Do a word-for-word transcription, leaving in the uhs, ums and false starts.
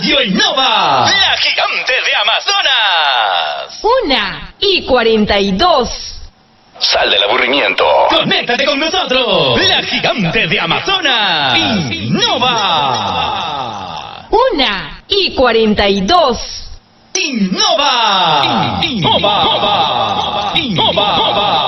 Radio Innova, la gigante de Amazonas. Una y cuarenta y dos. Sal del aburrimiento. Conéctate con nosotros. La gigante de Amazonas. Innova. Una y cuarenta y dos. Innova. Innova.